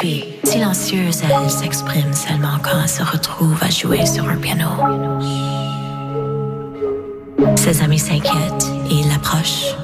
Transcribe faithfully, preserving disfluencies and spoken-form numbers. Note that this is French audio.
puis, silencieuse, elle s'exprime seulement quand elle se retrouve à jouer sur un piano. Ses amis s'inquiètent et l'approchent.